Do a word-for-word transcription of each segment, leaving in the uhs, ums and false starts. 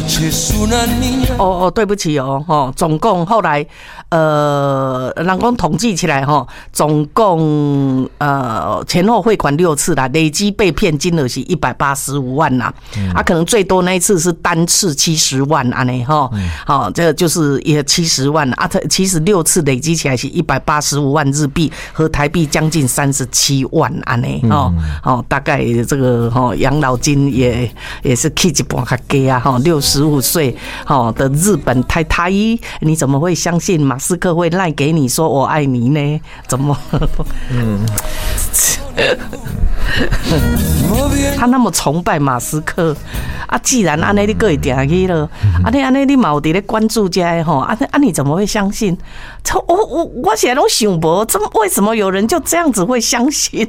哦哦，对不起哦，哦，总共后来呃，人讲统计起来哈、哦，总共呃前后汇款六次啦，累积被骗金额是一百八十五万啦、嗯，啊，可能最多那一次是单次七十万安尼哈，好、哦，这个就是也七十万啊，其实六次累积起来是一百八十五万日币和台币将近三十七万安尼哦，哦，大概这个哦养老金也也是 K 一半较低啊，哈，六十五岁哦的日本太太，你怎么会相信马斯克会赖给你说我爱你呢？怎么？嗯，他那么崇拜马斯克啊，既然安尼你搁会定去了，啊你安尼你嘛有伫咧关注这个吼，啊啊你怎么会相信？我我我现在都想不，这为什么有人就这样子会相信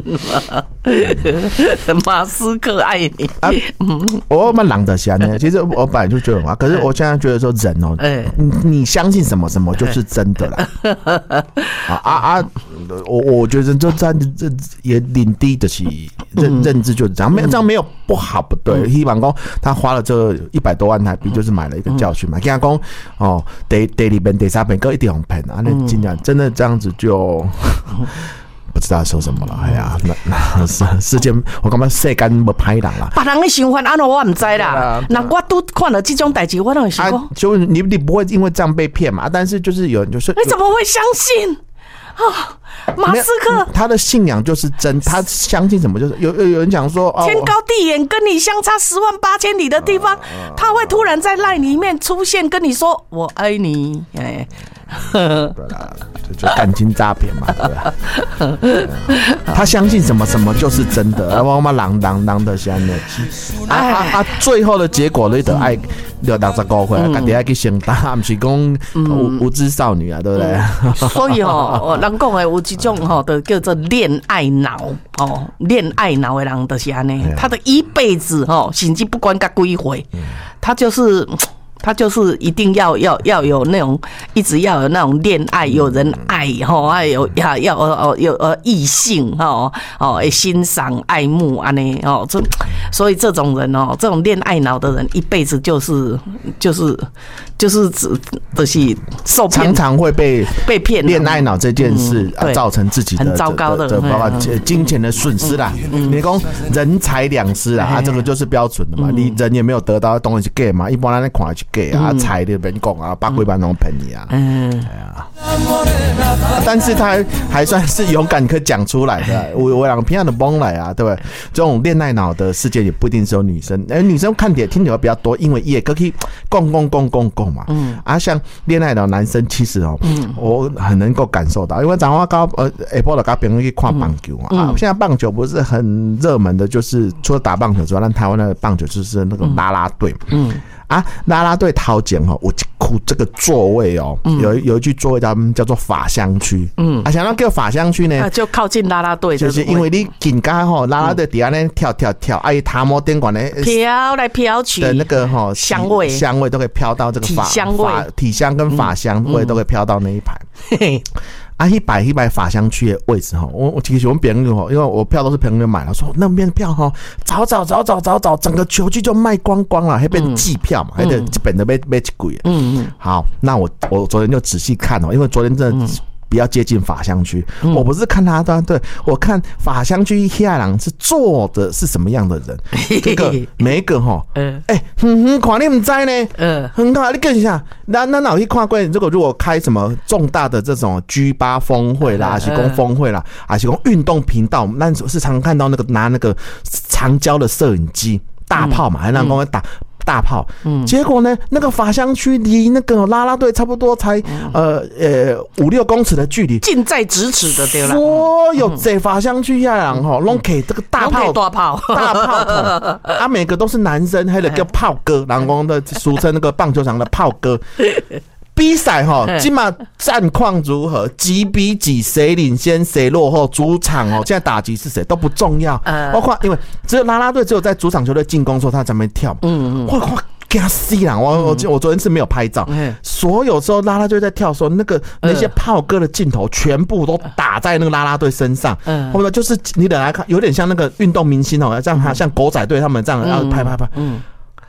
马斯克爱你？啊， 我蛮懒得想呢。其实我本来就觉得嘛，可是我现在觉得说人哦、喔，你你相信什么什么就是真的啦。啊啊啊！我我觉得这这这也领地的是认认知就是这样，没有这样没有不好不对。希望讲他花了这一百多万台币，就是买了一个教训嘛。跟他讲哦，第第二遍、第三遍各一定红喷啊！那尽量真的这样子就。不知道说什么了，哎呀，那那世界，我感觉世间没歹人啦。 别人的想法安怎我唔知啦。那我都看了这种代志，我都会想讲， 就你你不会因为这样被骗嘛？但是就是有人就是， 你怎么会相信啊？马斯克他的信仰就是真，他相信什么就是有有有人讲说， 天高地远，跟你相差十万八千里的地方，他会突然在LINE里面出现，跟你说我爱你，哎。 对啦，就感情诈骗嘛，对吧？他相信什么什么就是真的，我嘛狼狼狼的相的，啊啊啊！最后的结果你得爱六六十五岁，家己爱去承担，不是讲无无知少女啊，对不对？ 所以哦，人讲的有一种吼，的叫做恋爱脑哦，恋爱脑的人就是安尼，他的一辈子吼，甚至不管甲几回，他就是。他就是一定要要要有那种，一直要有那种恋爱，有人爱吼，还有要要呃有呃异性吼哦欣赏爱慕安尼哦，这所以这种人哦，这种恋爱脑的人一辈子就是就是就是指就是受骗， 常常会被被骗恋爱脑这件事、嗯、造成自己的很糟糕的， 包括金钱的损失啦。嗯、你讲人财两失啦，啊，这个就是标准的嘛，嗯、你人也没有得到，当然是给嘛，一般人看去。给啊，财的别讲啊，百几万拢骗你啊，嗯，哎呀，但是他还算是勇敢，可以讲出来的。我我两平常的崩来啊，对不对？这种恋爱脑的事件也不一定是有女生，哎，女生看点听起来比较多，因为也可以共共共共共嘛，嗯啊，像恋爱脑男生其实哦，嗯，我很能够感受到，因为早上高呃下晡就跟朋友去看棒球嘛，啊，现在棒球不是很热门的，就是除了打棒球之外，那台湾的棒球就是那个啦啦队，嗯。啊，啦啦队头前吼，有一区这个座位哦、喔嗯，有有一句座位叫叫做法香区，嗯，啊，想要叫法香区呢、 啊，就靠近啦啦队， 就是因为你紧家吼，啦啦队底下呢跳跳跳，啊，伊塔摩电管呢飘来飘去的那个吼香味香味都可以飘到这个法香味、 体香跟法香味都可以飘到那一排。嗯啊，一百一百法香区的位置哈，我我其实我们别人哈，因为我票都是朋友买了，说那边的票哈，早早早早早早，整个球季就卖光光了，还变季票嘛，还得基本的被被贵。嗯嗯，好，那我我昨天就仔细看哦，因为昨天真的。比较接近法香区、嗯，我不是看他的，对我看法香区下人是坐的是什么样的人，这个每一个哈，嗯，哎、欸，哼哼，看你唔知呢，嗯，很好，你跟一下，那那哪有去看过？如果如果开什么重大的这种 G 八 峰会啦，还是讲峰会啦，还是讲运动频道，我们那是常看到那个拿那个长焦的摄影机大炮嘛，还让我们打。大炮，嗯，结果呢，那个法香区离那个啦啦队差不多才、嗯、呃呃五六公尺的距离， 近在咫尺的对了。 所有在法香区下人吼，拢给这个大炮、 大炮、 大炮筒，啊，每个都是男生，还得叫炮哥，然后的俗称那个棒球场的炮哥。比赛哈，今嘛战况如何？几比几？谁领先？谁落后？主场哦，现在打击是谁都不重要。包括因为只有啦啦队只有在主场球队进攻的时候，他才没跳。嗯嗯。哇哇，给他死啦！我我我昨天是没有拍照。嗯。所有时候啦啦队在跳的时候，那个那些炮哥的镜头全部都打在那个啦啦队身上。嗯。或者就是你等来看，有点像那个运动明星哦，这样像狗仔队他们这样要拍拍拍。嗯。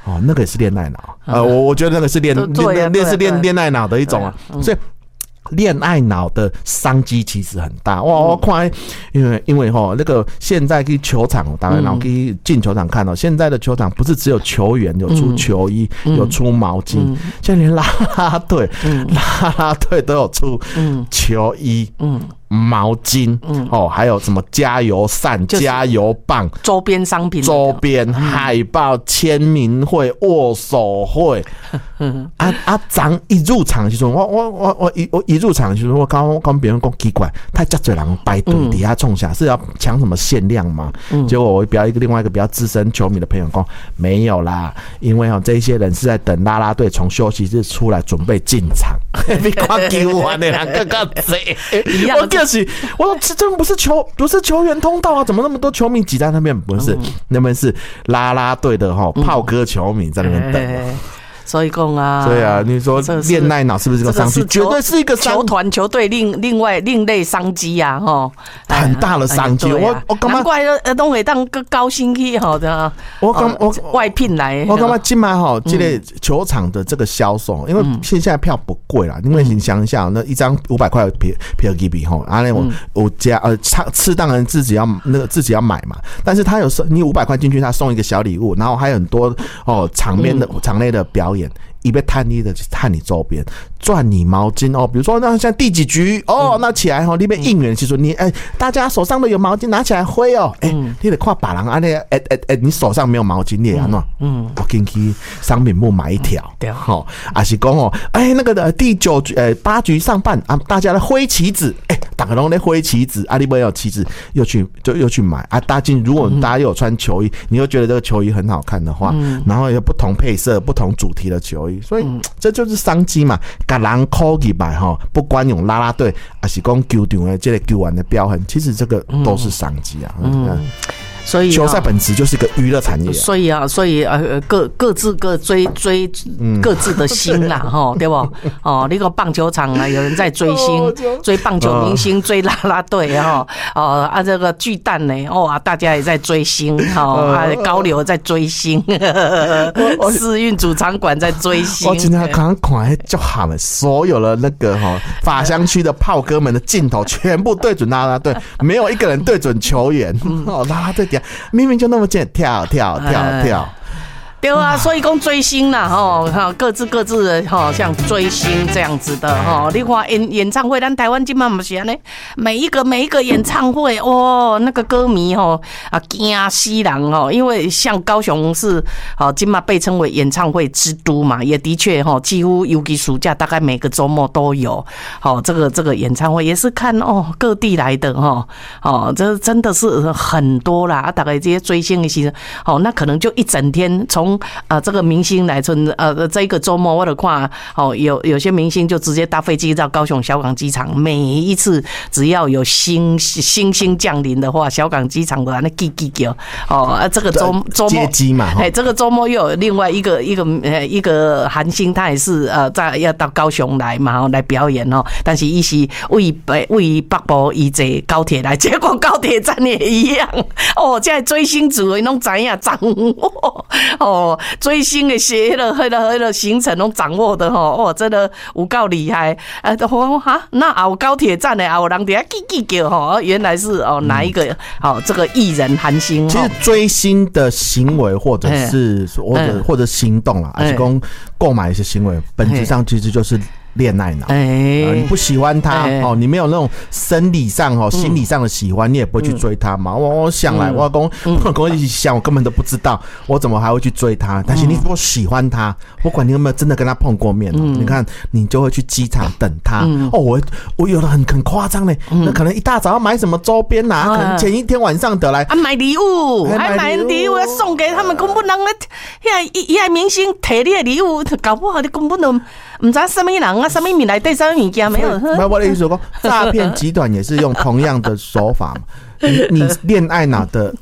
哦，那个也是恋爱脑。呃，我我觉得那个是恋恋恋是恋恋爱脑的一种啊，所以。恋爱脑的商机其实很大哇！我看，因为因为哈那个现在去球场，当然然后可以进球场看到，现在的球场不是只有球员有出球衣，有出毛巾，现在连啦啦队、啦啦队都有出球衣。毛巾，嗯，哦，还有什么加油扇、加油棒、 周边商品、 周边海报、签名会、握手会，啊啊！咱一入场就说，我我我我一我一入场就说，我刚刚别人讲奇怪，太加嘴人排队底下冲下是要抢什么限量吗？嗯、结果我比较一个另外一个比较资深球迷的朋友讲，没有啦，因为哦这些人是在等啦啦队从休息室出来准备进场，你看球完的人更更贼一样。我说这真不是球，不是球员通道啊！怎么那么多球迷挤在那边？不是，那边是啦啦队的哈炮哥球迷在那边等。欸所以讲啊， 对啊，你说恋爱脑是不是这个商机？绝对是一个球团球队另另外另类商机啊，哈， 很大的商机。我我干嘛？ 难怪呃，都会当个高薪去好的。 我刚我外聘来， 我干嘛今晚哈？这类球场的这个销售，因为现在票不贵啦，因为你想一下，那一张五百块的票票基比哈，啊那我我加呃吃当然自己要那个自己要买嘛，但是他有时你五百块进去，他送一个小礼物，然后还有很多哦场面的场内的表演。一被探你的探你周边赚你毛巾哦，比如说那像第几局哦，那起来哈，那边应援其实你哎，大家手上都有毛巾拿起来挥哦，哎，你得看别人啊那哎哎哎，你手上没有毛巾你也要弄，嗯，我进去商品部买一条，对，好，还是讲哦，哎那个的第九局呃八局上半啊，大家来挥旗子，哎，大家都在挥旗子，啊，你不要旗子又去就又去买啊，大家如果大家又有穿球衣，你又觉得这个球衣很好看的话，然后有不同配色、不同主题的球衣。所以这就是商机嘛，把人扣起来哈，不管用啦啦队还是讲球场的这个球员的标痕，其实这个都是商机啊。嗯嗯所以、啊、 球赛本质就是一个娱乐产业、啊， 所以啊，所以呃各各自各追追各自的星啦，哈、嗯，对不？哦，那个棒球场啊，有人在追星，追棒球明星，追啦啦队哈，哦啊，这个巨蛋呢，哇、哦，大家也在追星，哈、哦，啊，高流在追星，世运主场馆在追星。 我今天刚刚看就喊了，所有的那个哈法香区的炮哥们的镜头全部对准啦啦队，没有一个人对准球员，哦，啦啦队。明明就那么简跳跳跳跳， 对啊，所以讲追星啦，吼，哈，各自各自的哈，像追星这样子的哈。你看演演唱会，咱台湾今嘛不是安尼，每一个每一个演唱会，哦，那个歌迷吼啊惊死人哦，因为像高雄是哦，今嘛被称为演唱会之都嘛，也的确哈，几乎尤其暑假大概每个周末都有，好，这个这个演唱会也是看哦各地来的哈，哦，这真的是很多啦，啊，大概这些追星的时候，哦，那可能就一整天从啊，这个明星来春，呃，这一个周末我的看，哦，有有些明星就直接搭飞机到高雄小港机场，每一次只要有星星星降临的话，小港机场的那叽叽叫，哦，啊，这个周周末接机嘛， 哎，这个周末又有另外一个一个呃一个韩星，他也是呃在要到高雄来嘛，来表演哦，但是伊是为北为北部移坐高铁来，结果高铁站也一样，哦，这些追星族拢知影掌握哦。追星的些了，迄个迄个行程拢掌握的吼，哇，真的有够厉害！呃，我哈，那有高铁站的，有人在那叽叽叫吼，原来是哦哪一个哦这个艺人韩星。 其实追星的行为或者是或者或者行动啦，还是讲购买一些行为，本质上其实就是。恋爱脑，哎、呃，你不喜欢他、欸、哦，你没有那种生理上哦、心理上的喜欢，嗯、你也不会去追他嘛。我我想来，我公我跟我一起想，我根本都不知道我怎么还会去追他。但是你如果喜欢他，不管你有没有真的跟他碰过面、哦嗯，你看你就会去机场等他。嗯、哦，我我有的很很夸张嘞，那可能一大早要买什么周边呐、啊嗯，可能前一天晚上得来啊买礼物，还买礼物要送给他们，根本人咧，遐遐明星摕你的礼物，搞不好你根本都唔知什么人。啊，什么米来对什么物件没有？ 没有，我的意思说，诈骗集团也是用同样的手法嘛。你你恋爱脑的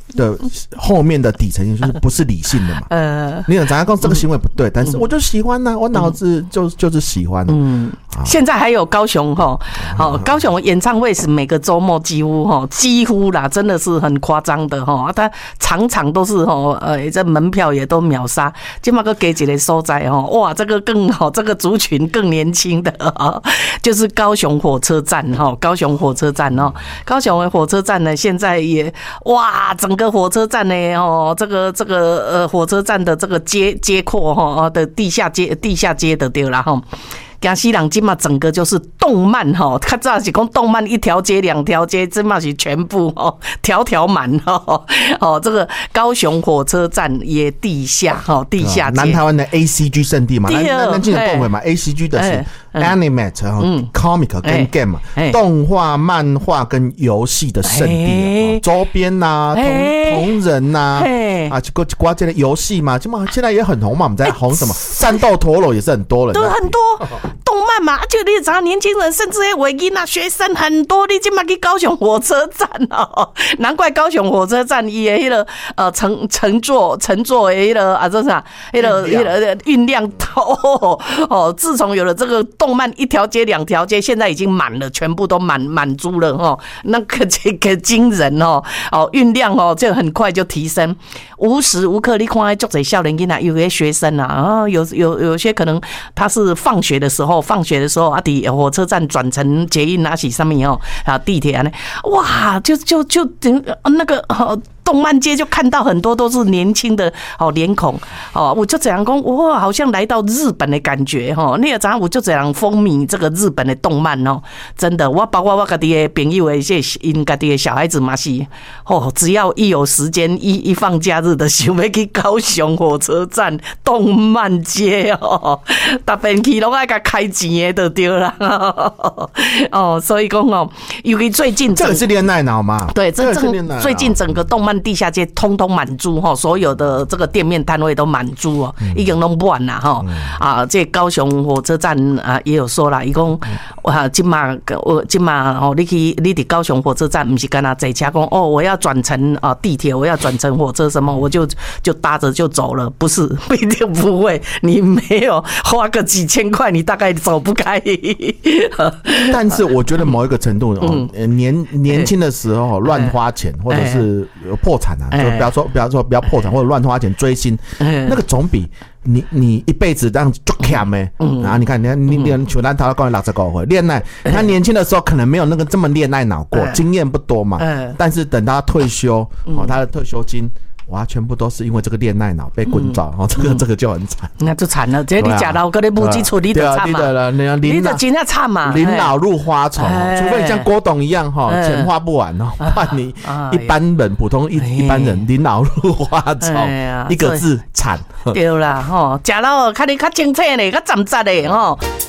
的后面的底层就是不是理性的嘛。呃，你想咱讲这个行为不对，但是我就喜欢呢、啊，我脑子就就是喜欢、啊。嗯， 现在还有高雄哈，好、哦，高雄演唱会是每个周末几乎哈，几乎啦，真的是很夸张的哈，他场场都是哈，呃，这门票也都秒杀。今嘛个给几个所在哈，哇，这个更好，这个族群更年轻的哈，就是高雄火车站哈，高雄火车站哦，高雄的火车站呢，现在也哇，整个火车站呢哦，这个这个呃火车站的这个街街廓哈的地下街地下街的对啦哈。江西人今嘛整个就是动漫哈，较早是讲动漫一条街两条街，今嘛是全部哦，条条满哦哦，这个高雄火车站也地下哈，地下街。 南台湾的 A C G 圣地嘛，咱咱之前讲过嘛 ，A C G 的是 Animate 和 Comic 跟 Game 嘛，动画、漫画跟游戏的圣地，周边呐、同同人呐，啊，这个关键的游戏嘛，今嘛现在也很红嘛，我们在红什么战斗陀螺也是很多人， 都很多。动漫嘛，就你知道年轻人，甚至迄维囡啊学生很多，你今嘛去高雄火车站哦，难怪高雄火车站伊的迄个呃乘乘坐乘坐的迄个啊，这啥迄个迄个运量哦哦，自从有了这个动漫一条街两条街，现在已经满了，全部都满满租了哦，那个这个惊人哦哦运量哦，就很快就提升，无时无刻你看迄足侪少年囡啊，有些学生啊啊，有有有些可能他是放学的时候，放学的时候啊，伫火车站转乘捷运啊，是上面哦，啊地铁啊，哇，就就就那个动漫街就看到很多都是年轻的哦脸孔哦，我就这样讲，哇，好像来到日本的感觉哈。那个早上我就这样风靡这个日本的动漫哦，真的，我包括我家己的朋友的一些因家己的小孩子嘛是哦，只要一有时间一一放假日的，想要去高雄火车站动漫街哦，搭便去拢爱甲开钱的就对啦哦，所以讲哦，尤其最近这个是恋爱脑嘛， 对，这这最近整个动漫地下街通通满租哈，所有的这个店面摊位都满租哦，已经拢满啦哈啊！这高雄火车站啊也有说啦，伊讲哇，今嘛我今嘛哦，你去你伫高雄火车站，不是跟他坐车讲哦，我要转乘啊地铁，我要转乘火车什么，我就就搭着就走了，不是不一定不会，你没有花个几千块，你大概走不开。 但是我觉得某一个程度哦，年年轻的时候乱花钱，或者是有破产啊，就不要说不要说不要破产或者乱花钱追星，那个总比你你一辈子这样就欠的，然后你看你看你你像咱头讲六十五岁恋爱，他年轻的时候可能没有那个这么恋爱脑过，经验不多嘛，但是等他退休，哦，他的退休金。哇，全部都是因为这个恋爱脑被滚走，嗯、这个这个就很惨， 那就惨了。这你假老哥的母鸡处理的惨嘛？你的真的惨嘛？ 临老入花丛，除非你像郭董一样哈，钱花不完哦，不然你一般人普通一一般人临老入花丛，一个字惨。 对啦，吼，假老看你较清楚嘞，较站实嘞，吼。